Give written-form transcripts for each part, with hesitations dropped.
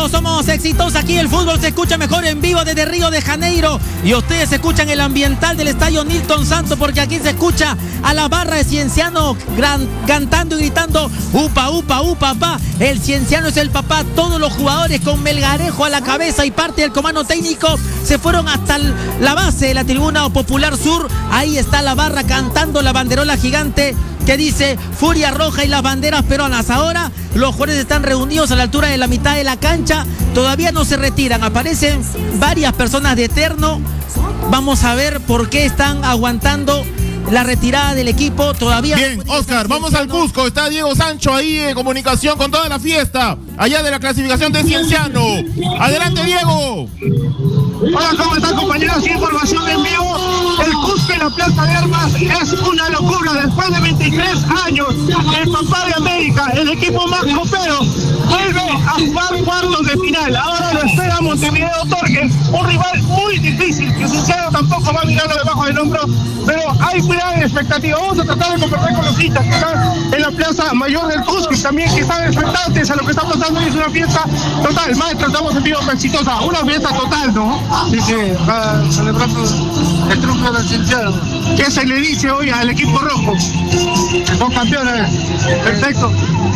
Todos somos exitosos aquí, el fútbol se escucha mejor en vivo desde Río de Janeiro y ustedes escuchan el ambiental del estadio Nilton Santos porque aquí se escucha a la barra de Cienciano cantando y gritando upa, upa, upa, pa. El Cienciano es el papá, todos los jugadores con Melgarejo a la cabeza y parte del comando técnico se fueron hasta la base de la tribuna popular sur. Ahí está la barra cantando la banderola gigante que dice Furia Roja y las banderas peruanas. Ahora los jugadores están reunidos a la altura de la mitad de la cancha, todavía no se retiran, aparecen varias personas de terno. Vamos a ver por qué están aguantando la retirada del equipo todavía. Bien, Oscar, vamos al Cusco. Está Diego Sancho ahí en comunicación con toda la fiesta allá de la clasificación de Cienciano. Adelante, Diego. Hola, ¿cómo están, compañeros? Información en vivo. El Cusco en la Plaza de Armas es una locura. Después de 23 años, el papá de América, el equipo más copero, vuelve a jugar cuartos de final. Ahora lo espera Montevideo Torque, un rival muy difícil, que Cienciano tampoco va a mirarlo debajo del hombro, pero hay gran expectativa. Vamos a tratar de conversar con los hinchas que están en la Plaza Mayor del Cusco y también que están expectantes a lo que está pasando. Es una fiesta total. Maestro, estamos en vivo, exitosa. Una fiesta total, ¿no? Sí, celebrando el triunfo del Cienciano. ¿Qué se le dice hoy al equipo rojo? Son campeones. Perfecto.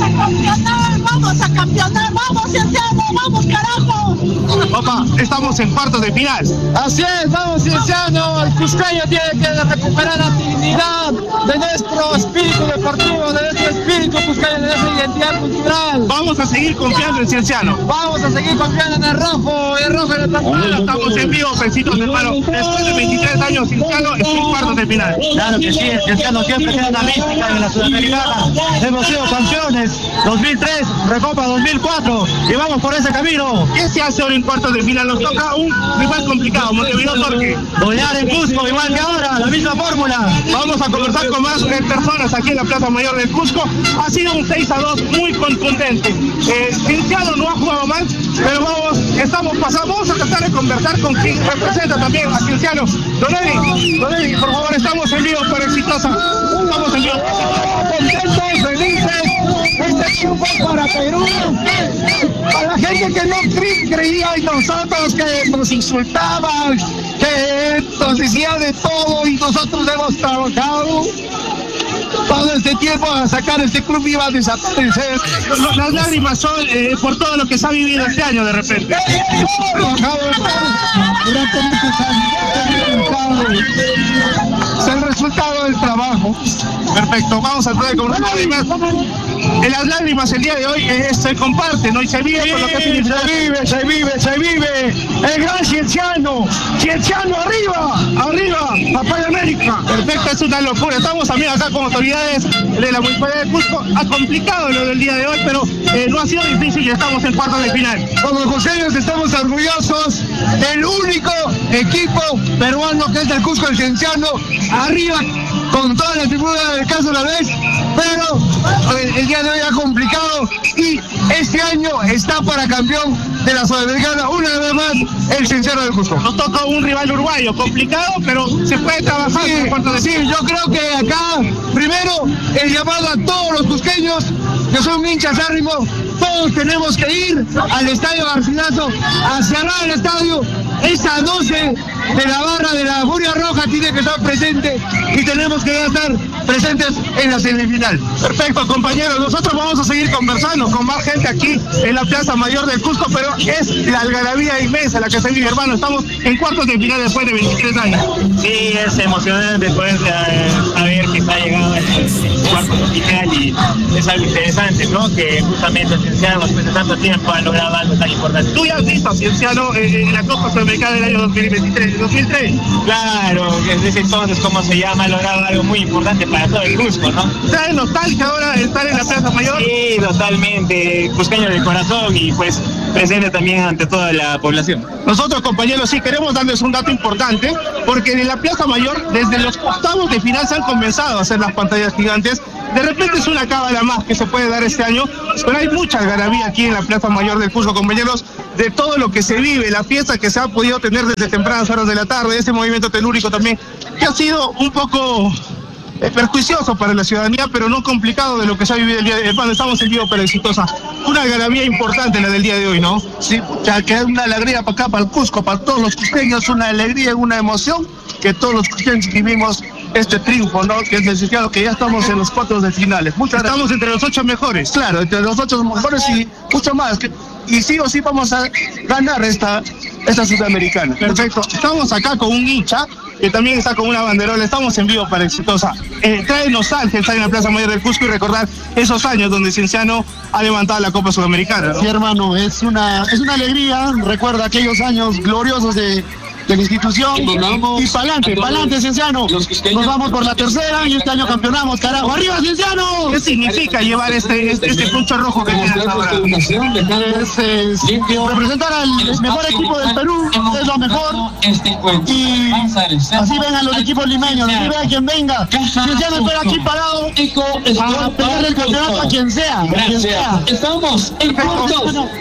Vamos a campeonar, vamos Cienciano, vamos carajo. Papá, estamos en cuartos de final. Así es, vamos Cienciano. El cusqueño tiene que recuperar la dignidad de nuestro espíritu deportivo, de nuestro espíritu cusqueño, de nuestra identidad cultural. Vamos a seguir confiando en Cienciano. Vamos a seguir confiando en el rojo en el pasado. Estamos en vivo, Pencitos, hermano. Después de 23 años, Cienciano está en cuartos de final. Claro que sí, el Cienciano siempre tiene una mística en la Sudamericana. Hemos sido campeones 2003, Recopa 2004 y vamos por ese camino. ¿Qué se hace ahora en cuartos de final? Nos toca un rival complicado, Montevideo Torque. Golear en Cusco, igual que ahora, la misma fórmula. Vamos a conversar con más personas aquí en la Plaza Mayor del Cusco. Ha sido un 6-2 muy contundente. Cienciano no ha jugado mal, pero estamos pasando. Vamos a tratar de conversar con quien representa también a Cienciano. Don Eddie, por favor, estamos en vivo por Exitosa. Estamos en vivo. Contentos, felices. Este triunfo para Perú. A la gente que no creía en nosotros, que nos insultaban, que nos decía de todo y nosotros hemos trabajado todo este tiempo a sacar este club iba a desaparecer. Las lágrimas son por todo lo que se ha vivido este año de repente. Durante muchos años es el resultado del trabajo. Perfecto, vamos a tratar con las lágrimas el día de hoy se comparten, ¿no? Y se vive con lo que se vive. El gran Cienciano arriba, papá de América. Perfecto, es una locura. Estamos también acá con autoridades de la Municipalidad de Cusco. Ha complicado lo del día de hoy, pero no ha sido difícil y estamos en cuartos de final. Como cusqueños estamos orgullosos del único equipo peruano que es el Cusco, el Cienciano, arriba con toda la tribuna del caso a la vez, pero el día de hoy ha complicado y este año está para campeón de la Sudamericana, una vez más, el Cienciano del Cusco. Nos toca un rival uruguayo, complicado, pero se puede trabajar. Sí, yo creo que acá, primero, el llamado a todos los cusqueños, que son hinchas árrimos, todos tenemos que ir al Estadio Garcilaso, a cerrar el estadio. Esa 12 de la barra de la Furia Roja tiene que estar presente y tenemos que estar presentes en la semifinal. Perfecto, compañeros, nosotros vamos a seguir conversando con más gente aquí en la Plaza Mayor del Cusco, pero es la algarabía inmensa la que se vive, hermano. Estamos en cuartos de final después de 23 años. Sí, es emocionante después saber que está llegado el cuarto de final y es algo interesante, ¿no? Que justamente Cienciano después de tanto tiempo ha logrado algo tan importante. ¿Tú ya has visto a Cienciano en la Copa Sudamericana del año 2003? Claro, desde entonces, ¿cómo se llama? Ha logrado algo muy importante para todo el Cusco, ¿no? ¿Trae nostalgia ahora estar en la Plaza Mayor? Sí, totalmente, cusqueño de corazón y pues presente también ante toda la población. Nosotros, compañeros, sí queremos darles un dato importante, porque en la Plaza Mayor, desde los octavos de final se han comenzado a hacer las pantallas gigantes. De repente es una cábala más que se puede dar este año, pero hay mucha algarabía aquí en la Plaza Mayor del Cusco, compañeros, de todo lo que se vive, la fiesta que se ha podido tener desde tempranas horas de la tarde, este movimiento telúrico también, que ha sido un poco perjuicioso para la ciudadanía, pero no complicado de lo que se ha vivido el día de hoy. Estamos en vivo para Exitosa. una algarabía importante la del día de hoy, ¿no? Sí, ya que es una alegría para acá, para el Cusco, para todos los cusqueños, una alegría, una emoción, que todos los cusqueños vivimos este triunfo, ¿no? Que es necesario que ya estamos en los cuartos de finales. Estamos entre los 8 mejores. Claro, entre los 8 mejores y mucho más. Y sí o sí vamos a ganar esta Sudamericana. Perfecto. Estamos acá con un hincha que también está con una banderola. Estamos en vivo para Exitosa. Trae nostalgia estar en la Plaza Mayor del Cusco y recordar esos años donde Cienciano ha levantado la Copa Sudamericana, ¿no? Sí, hermano, es una alegría. Recuerda aquellos años gloriosos de la institución. Y para adelante, Cienciano. Nos vamos por la tercera y este año campeonamos, carajo. ¡Arriba, Cienciano! ¿Qué significa llevar este pucho rojo que tienes ahora? Es representar al mejor equipo del Perú, es lo mejor. Y así vengan los equipos limeños, así venga quien venga. Cienciano espera aquí parado a pegarle el campeonato a quien sea. Estamos en puntos. No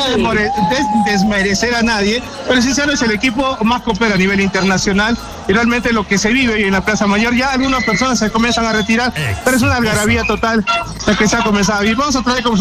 es desmerecer a nadie, pero Cienciano es el equipo más coopera a nivel internacional y realmente lo que se vive hoy en la Plaza Mayor, ya algunas personas se comienzan a retirar, pero es una algarabía total la que se ha comenzado a vivir. Vamos a traer como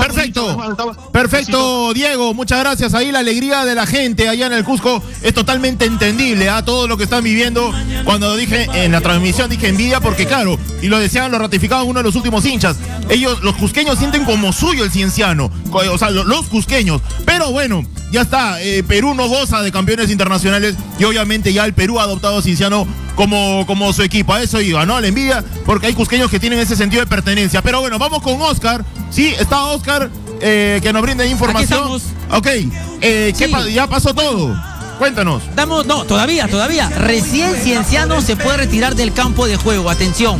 Perfecto, Diego, muchas gracias. Ahí la alegría de la gente allá en el Cusco es totalmente entendible, todo lo que están viviendo. Cuando dije en la transmisión, dije envidia porque claro, y lo decían, lo ratificaban uno de los últimos hinchas. Ellos, los cusqueños, sienten como suyo el Cienciano, o sea, los cusqueños. Pero bueno, ya está, Perú no goza de campeones internacionales y obviamente ya el Perú ha adoptado a Cienciano como su equipo. A eso iba, ¿no? La envidia, porque hay cusqueños que tienen ese sentido de pertenencia. Pero bueno, vamos con Oscar. Sí, está Oscar, que nos brinda información. Ok, ya pasó todo. Cuéntanos. Todavía. Recién Cienciano se puede retirar del campo de juego. Atención.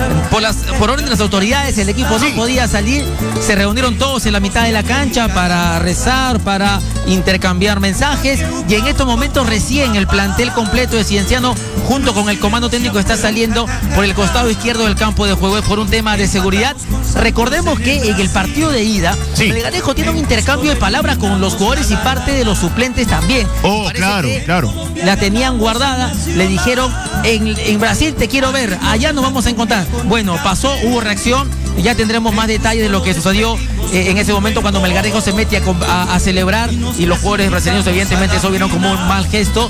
Por orden de las autoridades, el equipo no podía salir. Se reunieron todos en la mitad de la cancha para rezar, para intercambiar mensajes. Y en estos momentos recién el plantel completo de Cienciano, junto con el comando técnico, está saliendo por el costado izquierdo del campo de juego por un tema de seguridad. Recordemos que en el partido de ida, Melgarejo tiene un intercambio de palabras con los jugadores y parte de los suplentes también. Claro. La tenían guardada, le dijeron, en Brasil te quiero ver, allá nos vamos a encontrar. Bueno, pasó, hubo reacción, ya tendremos más detalles de lo que sucedió en ese momento cuando Melgarejo se mete a celebrar y los jugadores brasileños evidentemente eso vieron como un mal gesto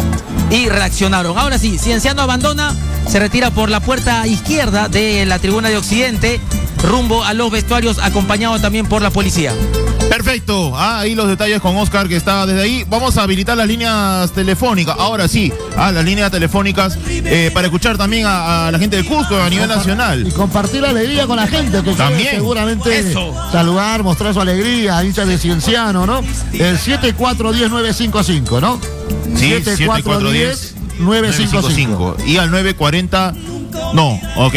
y reaccionaron. Ahora sí, Cienciano abandona, se retira por la puerta izquierda de la tribuna de Occidente, rumbo a los vestuarios, acompañado también por la policía. Perfecto, ahí los detalles con Oscar que está desde ahí. Vamos a habilitar las líneas telefónicas, ahora sí, las líneas telefónicas para escuchar también a la gente de Cusco a nivel nacional. Y compartir la alegría con la gente, que también seguramente saludar, mostrar su alegría, hinchas de Cienciano, ¿no? El 7410-955, ¿no? Sí, 7410-955. Y al 940... No, ok,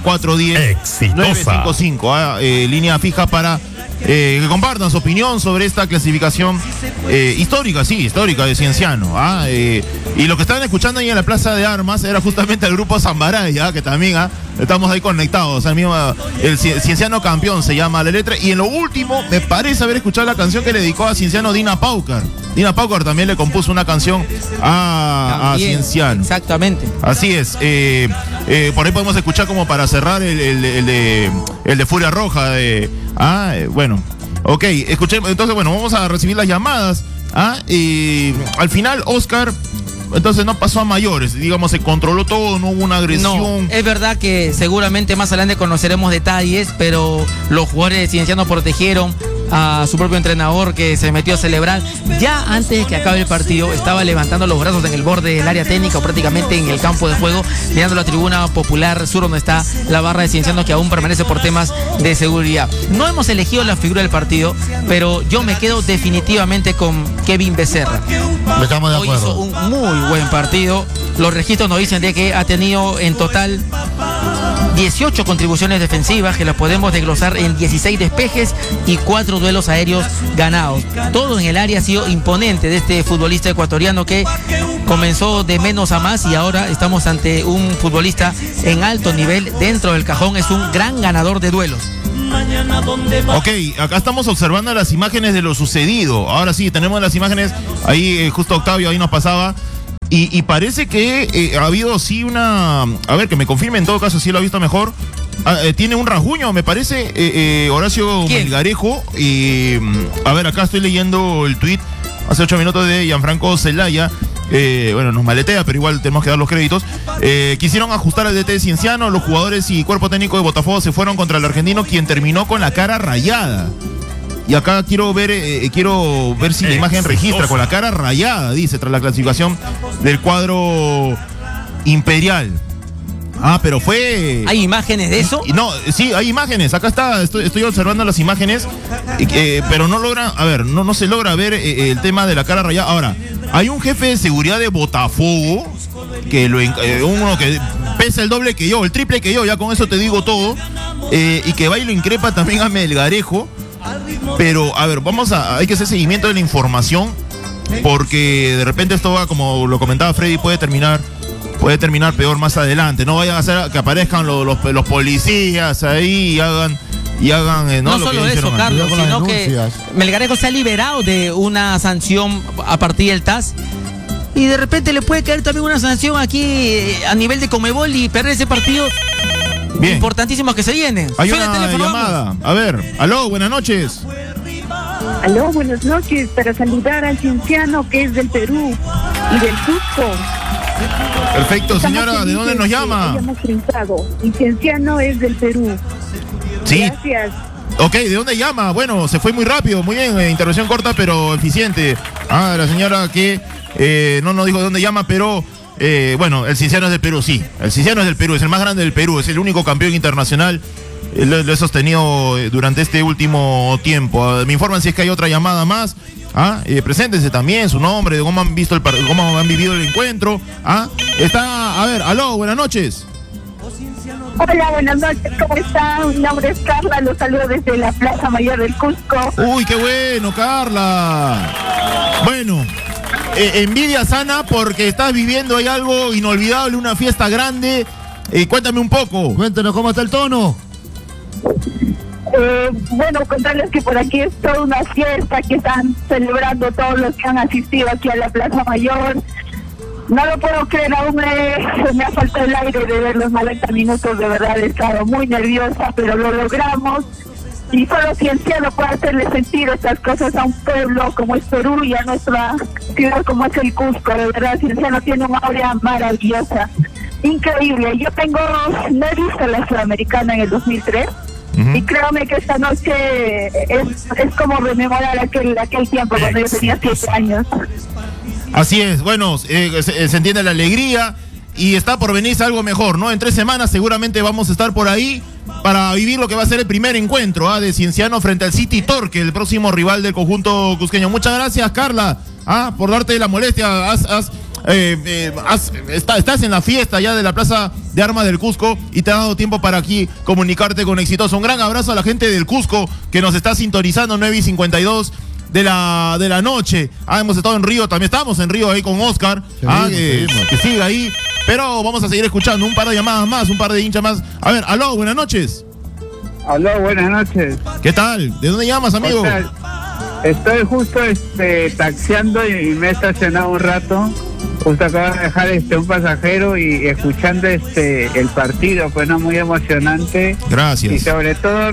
7410-955, línea fija para que compartan su opinión sobre esta clasificación histórica de Cienciano. Y lo que estaban escuchando ahí en la Plaza de Armas era justamente el grupo Zambaray, que también estamos ahí conectados. El Cienciano campeón se llama la letra. Y en lo último, me parece haber escuchado la canción que le dedicó a Cienciano Dina Paucar. Dina Paucar también le compuso una canción a Cienciano. Exactamente. Así es. Por ahí podemos escuchar como para cerrar el de Furia Roja. Bueno, ok, escuchemos. Entonces, bueno, vamos a recibir las llamadas. Y al final, Oscar, entonces no pasó a mayores, digamos, se controló todo, no hubo una agresión. No, es verdad que seguramente más adelante conoceremos detalles, pero los jugadores de Cienciano protegieron a su propio entrenador, que se metió a celebrar. Ya antes de que acabe el partido estaba levantando los brazos en el borde del área técnica o prácticamente en el campo de juego, mirando la tribuna popular sur donde está la barra de Cienciano, que aún permanece por temas de seguridad. No hemos elegido la figura del partido, pero yo me quedo definitivamente con Kevin Becerra. Estamos de acuerdo. Hoy hizo un muy buen partido. Los registros nos dicen de que ha tenido en total 18 contribuciones defensivas, que las podemos desglosar en 16 despejes y 4 duelos aéreos ganados. Todo en el área ha sido imponente de este futbolista ecuatoriano que comenzó de menos a más y ahora estamos ante un futbolista en alto nivel dentro del cajón. Es un gran ganador de duelos. Ok, acá estamos observando las imágenes de lo sucedido. Ahora sí, tenemos las imágenes. Ahí justo Octavio ahí nos pasaba. Y parece que ha habido sí una... A ver, que me confirme en todo caso si lo ha visto mejor. tiene un rasguño, me parece, Horacio Melgarejo. A ver, acá estoy leyendo el tuit hace 8 minutos de Gianfranco Zelaya. Bueno, nos maletea, pero igual tenemos que dar los créditos. Quisieron ajustar al DT de Cienciano. Los jugadores y cuerpo técnico de Botafogo se fueron contra el argentino, quien terminó con la cara rayada. Y acá quiero ver si la imagen registra con la cara rayada, dice, tras la clasificación del cuadro imperial. Pero fue... ¿Hay imágenes de eso? No, sí, hay imágenes. Acá está, estoy observando las imágenes, pero no logra, no se logra ver el tema de la cara rayada. Ahora, hay un jefe de seguridad de Botafogo, uno que pesa el doble que yo, el triple que yo, ya con eso te digo todo, y que va y lo increpa también a Melgarejo. Pero, a ver, hay que hacer seguimiento de la información, porque de repente esto va, como lo comentaba Freddy, puede terminar peor más adelante. No vayan a hacer que aparezcan los policías ahí y hagan no solo eso, Carlos, sino que Melgarejo se ha liberado de una sanción a partir del TAS y de repente le puede caer también una sanción aquí a nivel de Conmebol y perder ese partido. Bien. Importantísimo que se viene. Hay una llamada. Vamos. A ver, aló, buenas noches. Aló, buenas noches. Para saludar al Cienciano, que es del Perú y del Cusco. Perfecto, señora, ¿de dónde nos llama? Y Cienciano es del Perú. Sí. Gracias. Ok, ¿de dónde llama? Bueno, se fue muy rápido, muy bien, intervención corta pero eficiente. La señora que no nos dijo de dónde llama, pero bueno, el Cienciano es del Perú, sí. El Cienciano es del Perú, es el más grande del Perú, es el único campeón internacional. Lo he sostenido durante este último tiempo. Me informan si es que hay otra llamada más. Preséntense también, su nombre, de cómo han visto cómo han vivido el encuentro. A ver, aló, buenas noches. Hola, buenas noches, ¿cómo están? Mi nombre es Carla, los saludo desde la Plaza Mayor del Cusco. Uy, qué bueno, Carla. Bueno, envidia sana porque estás viviendo ahí algo inolvidable, una fiesta grande. Cuéntame un poco. Cuéntanos cómo está el tono. Bueno, contarles que por aquí es toda una fiesta que están celebrando todos los que han asistido aquí a la Plaza Mayor. No lo puedo creer, aún me ha faltado el aire de ver los 90 minutos, de verdad he estado muy nerviosa, pero lo logramos. Y solo Cienciano puede hacerle sentir estas cosas a un pueblo como es Perú y a nuestra ciudad como es el Cusco. De verdad, Cienciano tiene una aura maravillosa, increíble. Yo no he visto la Sudamericana en el 2003. Y créame que esta noche es como rememorar aquel tiempo cuando yo tenía 7 años. Así es, bueno, se entiende la alegría y está por venirse algo mejor, ¿no? En 3 semanas seguramente vamos a estar por ahí para vivir lo que va a ser el primer encuentro de Cienciano frente al City Torque, el próximo rival del conjunto cusqueño. Muchas gracias, Carla, por darte la molestia. Estás en la fiesta ya de la Plaza de Armas del Cusco y te ha dado tiempo para aquí comunicarte con Exitoso. Un gran abrazo a la gente del Cusco que nos está sintonizando, 9:52 de la noche. Hemos estado en Río, también estamos en Río ahí con Oscar, que sigue ahí, pero vamos a seguir escuchando un par de llamadas más, un par de hinchas más. A ver, aló, buenas noches. Aló, buenas noches. ¿Qué tal? ¿De dónde llamas, amigo? Estoy justo taxiando y me he estacionado un rato. Justo acabo de dejar un pasajero y escuchando el partido, pues no, muy emocionante. Gracias. Y sobre todo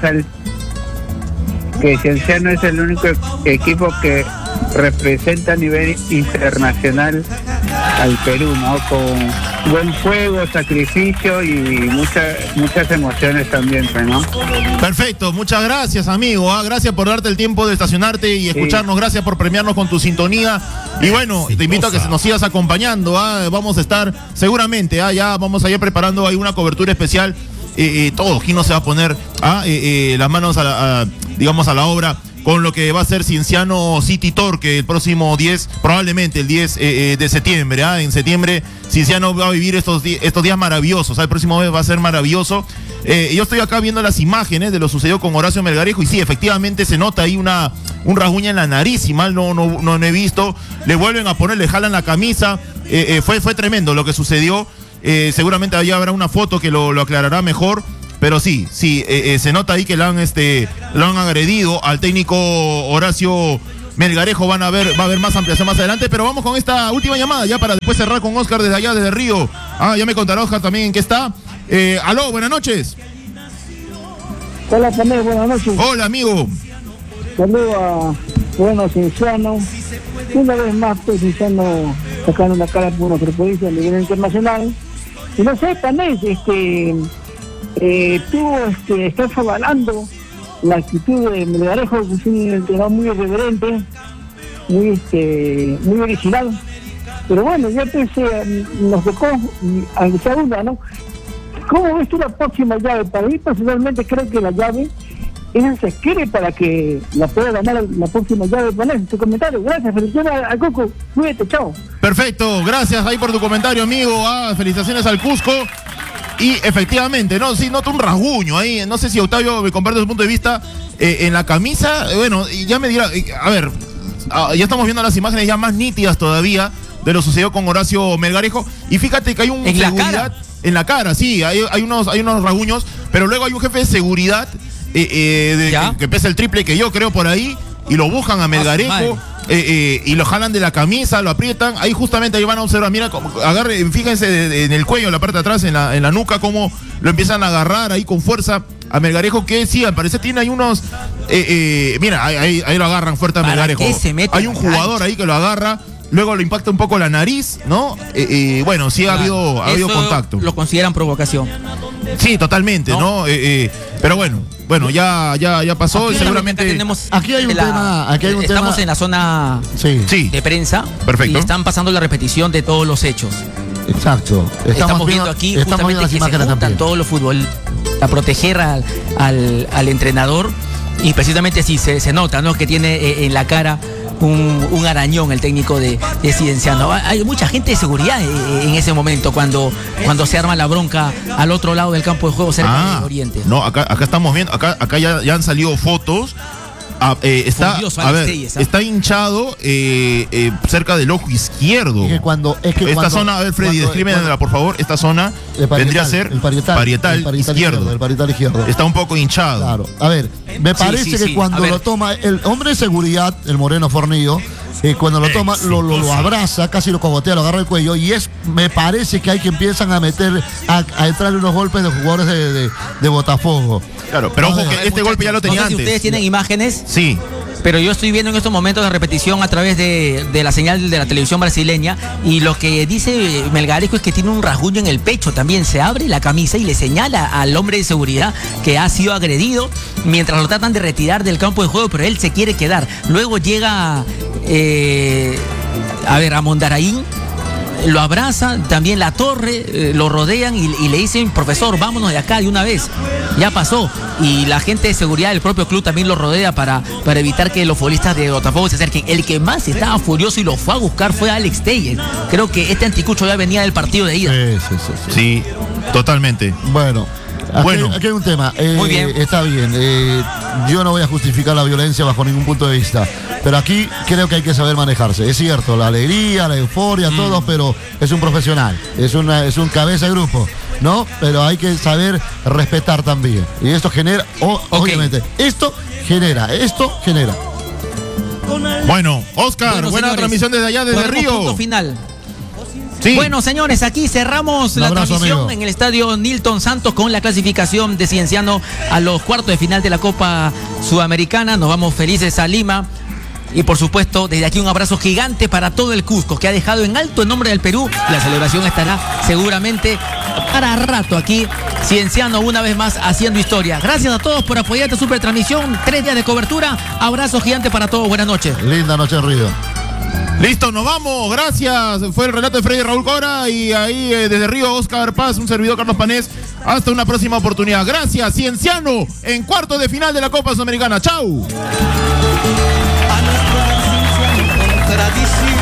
que Cienciano es el único equipo que representa a nivel internacional al Perú, ¿no? Con buen juego, sacrificio y muchas emociones también, ¿no? Perfecto, muchas gracias, amigo. Gracias por darte el tiempo de estacionarte y escucharnos. Sí. Gracias por premiarnos con tu sintonía. Y bueno, te invito a que nos sigas acompañando. Vamos a estar seguramente, ya vamos a ir preparando ahí una cobertura especial. Todo Gino se va a poner las manos digamos a la obra con lo que va a ser Cienciano City Torque el próximo 10, probablemente el 10 de septiembre. En septiembre Cienciano va a vivir estos días maravillosos. El próximo mes va a ser maravilloso. Yo estoy acá viendo las imágenes de lo sucedido con Horacio Melgarejo y sí, efectivamente se nota ahí un rasguña en la nariz, y mal no he visto. Le vuelven a poner, le jalan la camisa. Fue tremendo lo que sucedió. Seguramente allá habrá una foto que lo aclarará mejor, pero sí, se nota ahí que lo han agredido al técnico Horacio Melgarejo. Va a haber más ampliación más adelante, pero vamos con esta última llamada ya para después cerrar con Oscar desde allá, desde Río. Ya me contará Oscar también en qué está. Aló, buenas noches. Hola, Panel, buenas noches. Hola, amigo. Saludo a Cienciano. Una vez más, pues, Cienciano sacando la cara por nuestra provincia a nivel internacional. Y no sé, Panel, tú estás avalando la actitud de Melgarejo, que es un entrenador muy irreverente, muy original. Pero bueno, ya pensé, nos tocó a la segunda, ¿no? ¿Cómo ves tú la próxima llave? Para mí, personalmente, creo que la llave se quiere para que la pueda ganar la próxima llave. Poner tu comentario. Gracias, felicidades al Cusco. Cuídate, chao. Perfecto, gracias ahí por tu comentario, amigo. Felicitaciones al Cusco. Y efectivamente, no, sí, noto un rasguño ahí. No sé si Octavio me comparte su punto de vista. En la camisa, bueno, ya me dirá. A ver, ya estamos viendo las imágenes ya más nítidas todavía de lo sucedido con Horacio Melgarejo. Y fíjate que hay un seguridad en la cara, sí, hay unos rasguños, pero luego hay un jefe de seguridad que pesa el triple que yo creo por ahí, y lo buscan a Melgarejo. Y lo jalan de la camisa, lo aprietan, ahí justamente ahí van a observar, mira, fíjense en el cuello, en la parte de atrás, en la nuca, cómo lo empiezan a agarrar ahí con fuerza a Melgarejo, que sí, al parecer tiene ahí unos, mira, ahí lo agarran fuerte a Melgarejo. Hay un jugador ahí que lo agarra, luego lo impacta un poco la nariz, ¿no? Bueno, sí ha habido contacto. Lo consideran provocación. Sí, totalmente, ¿no? Pero bueno, ya pasó. Aquí seguramente aquí hay un tema. Estamos en la zona de prensa. Perfecto. Y están pasando la repetición de todos los hechos. Exacto. Estamos viendo aquí justamente que se juntan todos los futbolistas a proteger al entrenador, y precisamente sí se nota, ¿no? Que tiene en la cara un arañón el técnico de Cienciano. Hay mucha gente de seguridad en ese momento cuando se arma la bronca al otro lado del campo de juego, cerca del Oriente. No, acá estamos viendo, acá ya han salido fotos. Está hinchado cerca del ojo izquierdo. Esta zona, a ver, Freddy, descríbemela por favor. Esta zona vendría a ser el parietal izquierdo. El parietal izquierdo. Está un poco hinchado. Claro. A ver, me parece que cuando lo toma el hombre de seguridad, el moreno fornido, cuando lo toma, lo abraza, casi lo cogotea, lo agarra el cuello, y me parece que hay que empiezan a meter, a entrarle unos golpes de jugadores de Botafogo. Claro, pero ojo que este golpe ya lo tenía antes. Si ustedes tienen imágenes. Sí. Pero yo estoy viendo en estos momentos de repetición a través de la señal de la televisión brasileña, y lo que dice Melgarejo es que tiene un rasguño en el pecho también. Se abre la camisa y le señala al hombre de seguridad que ha sido agredido mientras lo tratan de retirar del campo de juego, pero él se quiere quedar. Luego llega a Mondaraín, lo abraza, también la torre, lo rodean y le dicen: profesor, vámonos de acá de una vez, ya pasó. Y la gente de seguridad del propio club también lo rodea para evitar que los futbolistas de Botafogo se acerquen. El que más estaba furioso y lo fue a buscar fue Alex Telles. Creo que este anticucho ya venía del partido de ida. Sí, totalmente. Bueno, aquí hay un tema. Muy bien. Está bien. Yo no voy a justificar la violencia bajo ningún punto de vista, pero aquí creo que hay que saber manejarse. Es cierto, la alegría, la euforia, todo, pero es un profesional, es un cabeza de grupo, ¿no? Pero hay que saber respetar también. Y esto genera, obviamente, esto genera. Bueno, Oscar, buena señores, transmisión desde allá, desde Río. Punto final. Sí. Bueno, señores, aquí cerramos la transmisión, amigo, en el estadio Nilton Santos con la clasificación de Cienciano a los cuartos de final de la Copa Sudamericana. Nos vamos felices a Lima. Y por supuesto, desde aquí un abrazo gigante para todo el Cusco, que ha dejado en alto el nombre del Perú. La celebración estará seguramente para rato aquí. Cienciano una vez más haciendo historia. Gracias a todos por apoyar esta super transmisión. 3 días de cobertura. Abrazo gigante para todos. Buenas noches. Linda noche en Río. Listo, nos vamos, gracias. Fue el relato de Freddy Raúl Cora, y ahí desde Río, Oscar Paz, un servidor, Carlos Panés. Hasta una próxima oportunidad. Gracias, Cienciano, en cuartos de final de la Copa Sudamericana. ¡Chau! A nuestro tradición.